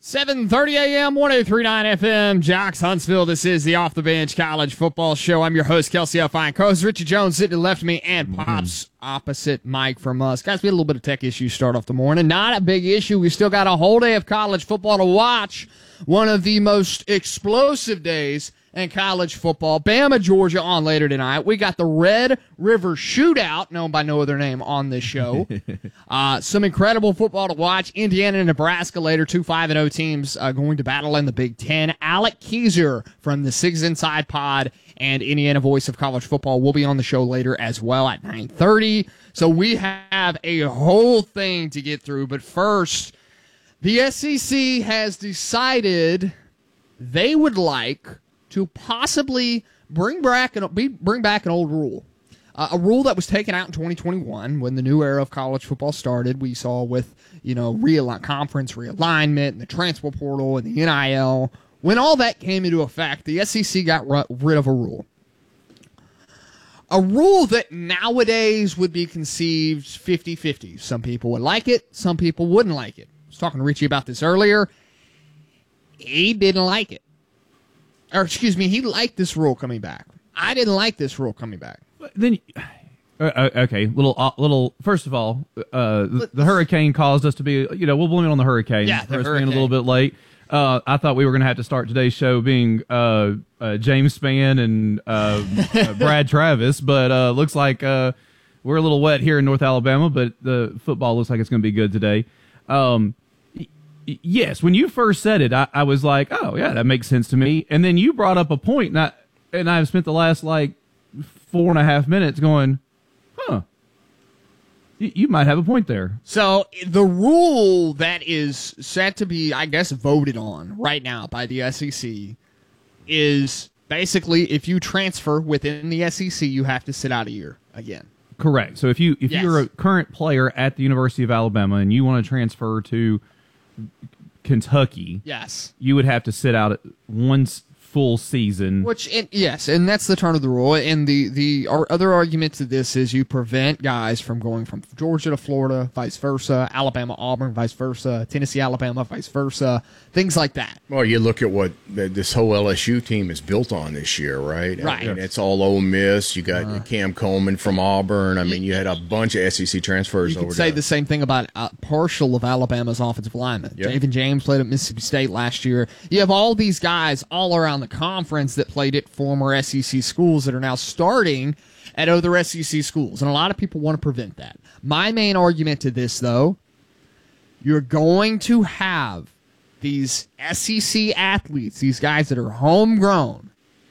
7:30 a.m., 103.9 FM, Jocks Huntsville. This is the Off the Bench College Football Show. I'm your host, Kelsey L. Fine. Co-host Richie Jones sitting to the left of me, and Pops opposite Mike from us. Guys, we had a little bit of tech issues start off the morning. Not a big issue. We still got a whole day of college football to watch. One of the most explosive days in college football. Bama, Georgia on later tonight. We got the Red River Shootout, known by no other name on this show. Some incredible football to watch. Indiana and Nebraska later, two 5-0 teams going to battle in the Big Ten. Alec Keyser from the Six Inside Pod and Indiana Voice of College Football will be on the show later as well at 9:30. So we have a whole thing to get through. But first, the SEC has decided they would like to possibly bring back an old rule. A rule that was taken out in 2021 when the new era of college football started. We saw with, conference realignment and the transfer portal and the NIL. When all that came into effect, the SEC got rid of a rule. A rule that nowadays would be conceived 50-50. Some people would like it, some people wouldn't like it. I was talking to Richie about this earlier. He didn't like it. He liked this rule coming back. I didn't like this rule coming back. Then, okay, little. First of all, the hurricane caused us to be. We'll blame it on the hurricane. Yeah, for us being a little bit late. I thought we were going to have to start today's show being James Spann and Brad Travis, but looks like we're a little wet here in North Alabama. But the football looks like it's going to be good today. Yes, when you first said it, I was like, oh, yeah, that makes sense to me. And then you brought up a point, and I've spent the last, 4.5 minutes going, huh, you might have a point there. So the rule that is set to be, I guess, voted on right now by the SEC is basically if you transfer within the SEC, you have to sit out a year again. Correct. So if you're a current player at the University of Alabama and you want to transfer to Kentucky, yes, you would have to sit out one full season. And that's the turn of the rule. And the other argument to this is you prevent guys from going from Georgia to Florida, vice versa, Alabama, Auburn, vice versa, Tennessee, Alabama, vice versa, things like that. Well, you look at what this whole LSU team is built on this year, right? Right. And it's all Ole Miss. You got Cam Coleman from Auburn. I mean, you had a bunch of SEC transfers. You could say the same thing about partial of Alabama's offensive linemen. Yep. Javen James played at Mississippi State last year. You have all these guys all around the conference that played at former SEC schools that are now starting at other SEC schools, and a lot of people want to prevent that. My main argument to this, though, you're going to have these SEC athletes, these guys that are homegrown.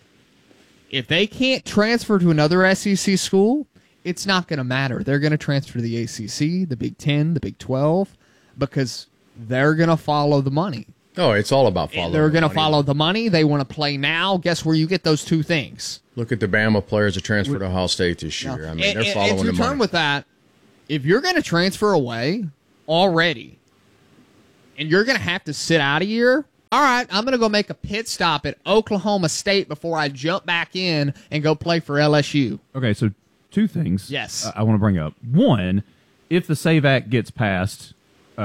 If they can't transfer to another SEC school, it's not going to matter. They're going to transfer to the ACC, the Big Ten, the Big 12, because they're going to follow the money. Oh, it's all about following. They're going to follow the money. They want to play now. Guess where you get those two things? Look at the Bama players that transferred to Ohio State this year. I mean, they're following the money. And to turn with that, if you're going to transfer away already, and you're going to have to sit out a year, all right, I'm going to go make a pit stop at Oklahoma State before I jump back in and go play for LSU. Okay, so two things. Yes. I want to bring up. One, if the SAVE Act gets passed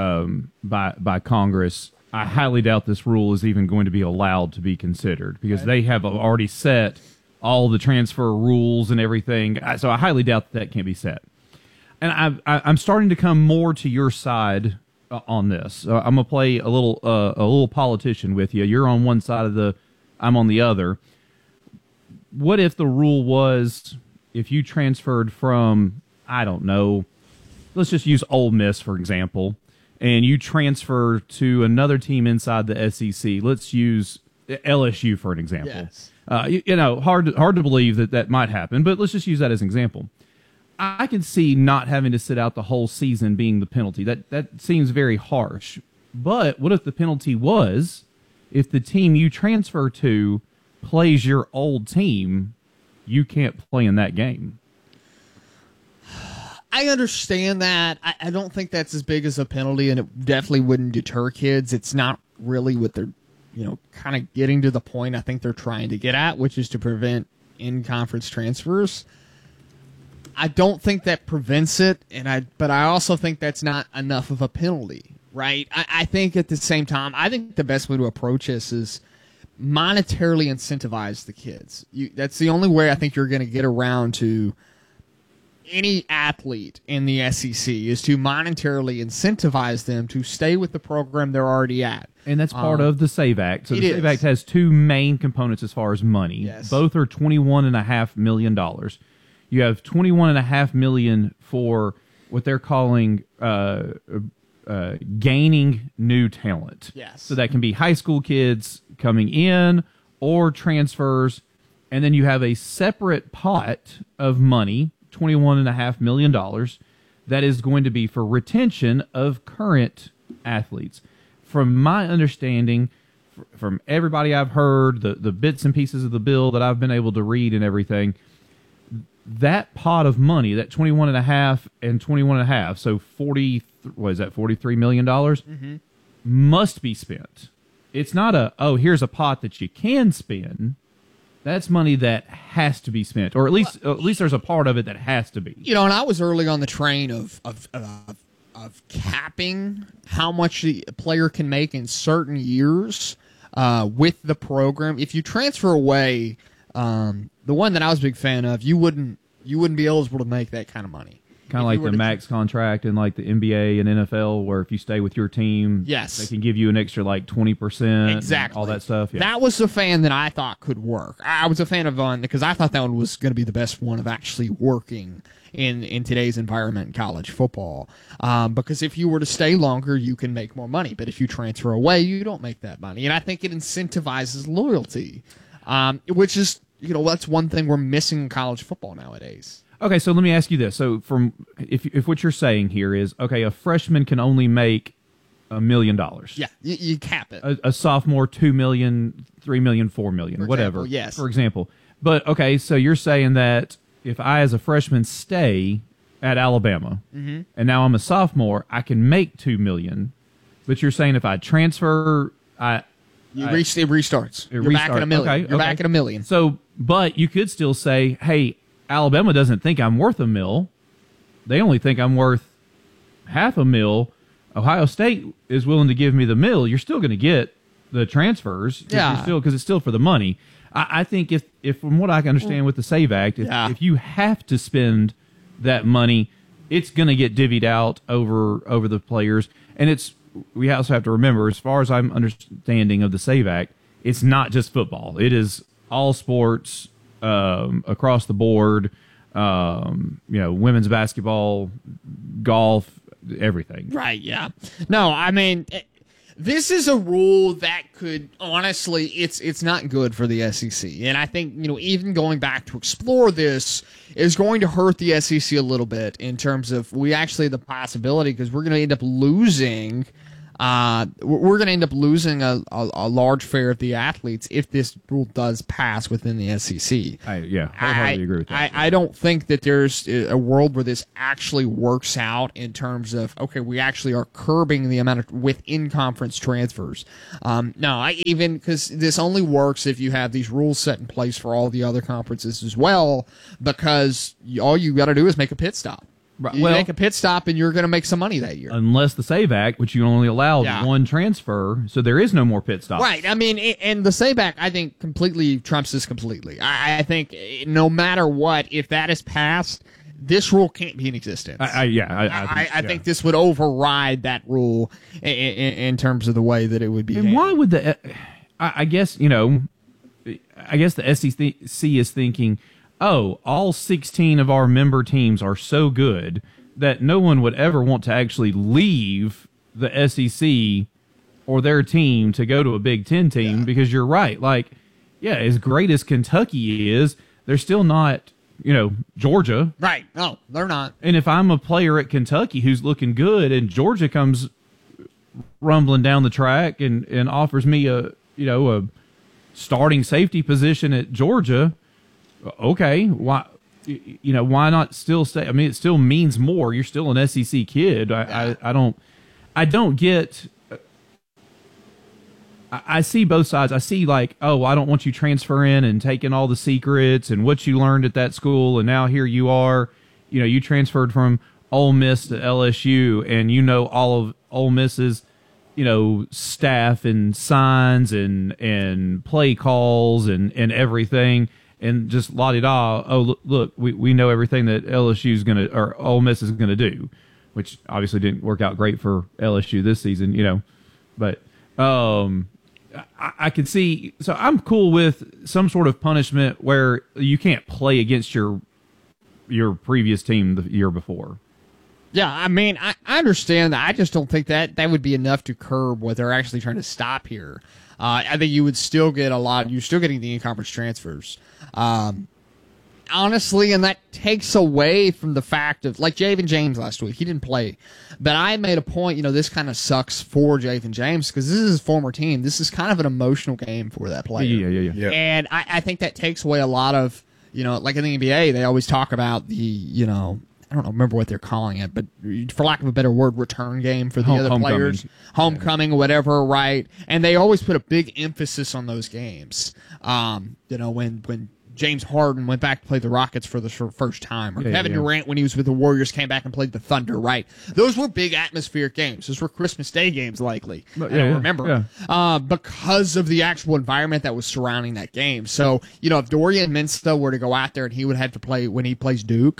by Congress, I highly doubt this rule is even going to be allowed to be considered because they have already set all the transfer rules and everything. So I highly doubt that can't be set. And I'm starting to come more to your side on this. I'm gonna play a little politician with you. You're on one side of I'm on the other. What if the rule was if you transferred from, I don't know, let's just use Ole Miss for example, and you transfer to another team inside the SEC. Let's use LSU for an example. Yes. Hard to believe that might happen, but let's just use that as an example. I can see not having to sit out the whole season being the penalty. That seems very harsh. But what if the penalty was if the team you transfer to plays your old team, you can't play in that game? I understand that. I don't think that's as big as a penalty, and it definitely wouldn't deter kids. It's not really what they're, kind of getting to the point I think they're trying to get at, which is to prevent in-conference transfers. I don't think that prevents it, but I also think that's not enough of a penalty. right? I think at the same time, I think the best way to approach this is monetarily incentivize the kids. That's the only way I think you're going to get around to any athlete in the SEC is to monetarily incentivize them to stay with the program they're already at. And that's part of the SAVE Act. So the SAVE is. Act has two main components as far as money. Yes. Both are $21.5 million. You have $21.5 million for what they're calling gaining new talent. Yes. So that can be high school kids coming in or transfers. And then you have a separate pot of money, $21.5 million, that is going to be for retention of current athletes. From my understanding, from everybody I've heard, the bits and pieces of the bill that I've been able to read and everything, that pot of money, that 21.5 and 21.5, so $43 million, must be spent. It's not here's a pot that you can spend. That's money that has to be spent, or at least there's a part of it that has to be. And I was early on the train of capping how much the player can make in certain years with the program. If you transfer away, the one that I was a big fan of, you wouldn't be eligible to make that kind of money. Kind of like the max contract in like the NBA and NFL, where if you stay with your team, yes, they can give you an extra like 20%, exactly, all that stuff. Yeah. That was the fan that I thought could work. I was a fan of one because I thought that one was going to be the best one of actually working in today's environment in college football. Because if you were to stay longer, you can make more money. But if you transfer away, you don't make that money. And I think it incentivizes loyalty, which is, that's one thing we're missing in college football nowadays. Okay, so let me ask you this. So if what you're saying here is, okay, a freshman can only make $1 million. Yeah, you cap it. A sophomore, $2 million, $3 million, $4 million, whatever. Yes. For example. But, okay, so you're saying that if I as a freshman stay at Alabama, and now I'm a sophomore, I can make $2 million. But you're saying if I transfer, it restarts. You're back at $1 million. Okay, you're back at $1 million. So, but you could still say, hey, Alabama doesn't think I'm worth $1 million. They only think I'm worth $500,000. Ohio State is willing to give me the $1 million. You're still going to get the transfers. Yeah. Because it's still for the money. I think if from what I can understand with the SAVE Act, if you have to spend that money, it's going to get divvied out over the players. And we also have to remember, as far as I'm understanding of the SAVE Act, it's not just football. It is all sports across the board. Women's basketball, golf, everything. Right. Yeah. No, I mean, this is a rule that could, honestly, it's not good for the SEC. And I think, even going back to explore this is going to hurt the SEC a little bit in terms of we actually have the possibility, because we're going to end up losing a large share of the athletes if this rule does pass within the SEC. I wholeheartedly agree with that. I don't think that there's a world where this actually works out in terms of, okay, we actually are curbing the amount of within conference transfers. Because this only works if you have these rules set in place for all the other conferences as well, because all you got to do is make a pit stop. Right. You make a pit stop and you're going to make some money that year. Unless the SAVE Act, which you only allowed one transfer, so there is no more pit stops. Right. I mean, and the SAVE Act, I think, completely trumps this completely. I think no matter what, if that is passed, this rule can't be in existence. I think this would override that rule in terms of the way that it would be. And why would I guess the SEC is thinking, all 16 of our member teams are so good that no one would ever want to actually leave the SEC or their team to go to a Big Ten team, because you're right. As great as Kentucky is, they're still not, Georgia. Right. No, they're not. And if I'm a player at Kentucky who's looking good and Georgia comes rumbling down the track and offers me a starting safety position at Georgia, okay, why not still stay? I mean, it still means more. You're still an SEC kid. I don't get. I see both sides. I see I don't want you transferring and taking all the secrets and what you learned at that school, and now here you are. You transferred from Ole Miss to LSU, and all of Ole Miss's staff and signs and play calls and everything, and just la-di-da. Oh, look, we know everything that LSU's going to, or Ole Miss is going to do, which obviously didn't work out great for LSU this season, but I could see. So I'm cool with some sort of punishment where you can't play against your previous team the year before. Yeah, I mean, I understand that. I just don't think that would be enough to curb what they're actually trying to stop here. I think you would still get you're still getting the in-conference transfers. Honestly, and that takes away from the fact of, like Javen James last week, he didn't play. But I made a point, this kind of sucks for Javen James because this is his former team. This is kind of an emotional game for that player. Yeah. And I think that takes away a lot of, like in the NBA, they always talk about the, I don't remember what they're calling it, but for lack of a better word, return game for the other players. Homecoming, whatever, right? And they always put a big emphasis on those games. When James Harden went back to play the Rockets for the first time, or Kevin Durant when he was with the Warriors came back and played the Thunder, right? Those were big atmospheric games. Those were Christmas Day games, likely. I don't remember. Because of the actual environment that was surrounding that game. So, if Dorian Mensah were to go out there and he would have to play when he plays Duke,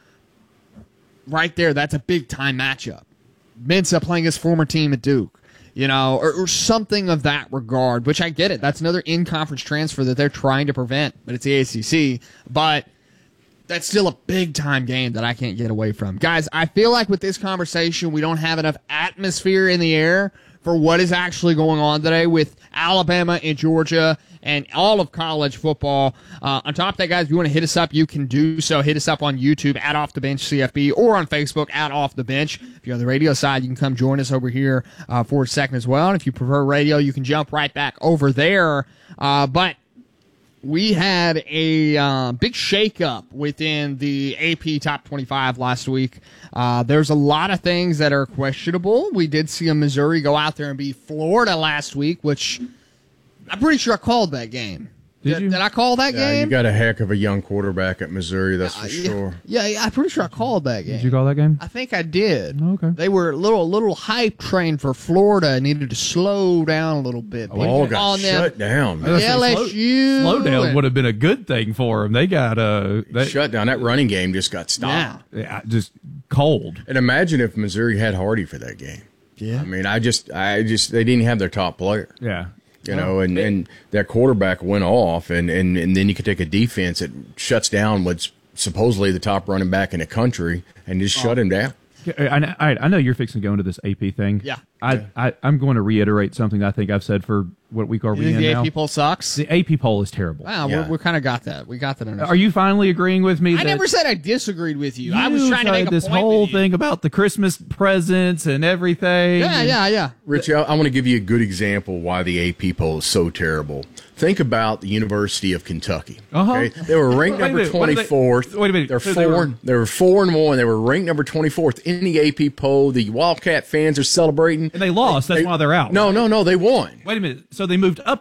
right there, that's a big-time matchup. Mensah playing his former team at Duke, or something of that regard, which I get it. That's another in-conference transfer that they're trying to prevent, but it's the ACC. But that's still a big-time game that I can't get away from. Guys, I feel like with this conversation, we don't have enough atmosphere in the air for what is actually going on today with Alabama and Georgia and all of college football. On top of that, guys, if you want to hit us up, you can do so. Hit us up on YouTube at Off the Bench CFB or on Facebook at Off the Bench. If you're on the radio side, you can come join us over here for a second as well. And if you prefer radio, you can jump right back over there. But we had a big shakeup within the AP Top 25 last week. There's a lot of things that are questionable. We did see a Missouri go out there and beat Florida last week, which I'm pretty sure I called that game. Did I call that game? You got a heck of a young quarterback at Missouri, that's for sure. Yeah, I'm pretty sure I called that game. Did you call that game? I think I did. Okay. They were a little hype train for Florida. Needed to slow down a little bit. All got shut down. Man. LSU. Slow down would have been a good thing for them. They got shut down. That running game just got stopped. Yeah, just cold. And imagine if Missouri had Hardy for that game. Yeah. I mean, they didn't have their top player. Yeah. And that quarterback went off, and then you could take a defense that shuts down what's supposedly the top running back in the country and just shut him down. I know you're fixing to go into this AP thing. Yeah. I'm going to reiterate something I think I've said for what week are we in now? The AP poll sucks? The AP poll is terrible. Wow, we kind of got that. We got that. Are you finally agreeing with me? I never said I disagreed with you. I was trying to make a this point whole thing about the Christmas presents and everything. Yeah. Rich, I want to give you a good example why the AP poll is so terrible. Think about the University of Kentucky. Okay? They were ranked number 24th. Wait a minute. They were 4-1. They were ranked number 24th in the AP poll. The Wildcat fans are celebrating. And they lost. That's why they're out. No, they won. Wait a minute. So they moved up